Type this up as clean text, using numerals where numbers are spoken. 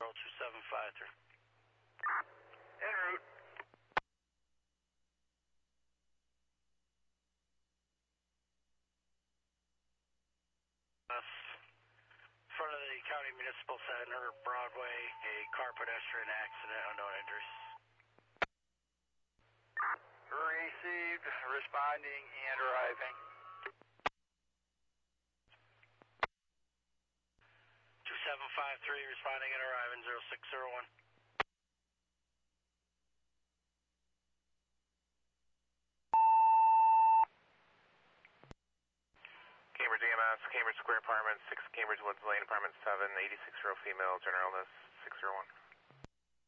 2753. En route. Front of the County Municipal Center, Broadway, a car pedestrian accident, unknown injuries. Received, responding and arriving. 2753, responding and arriving, 0601. Cambridge EMS, Cambridge Square Apartments, 6 Cambridge Woods Lane, Apartment 7, 86-year-old female, general illness, 601.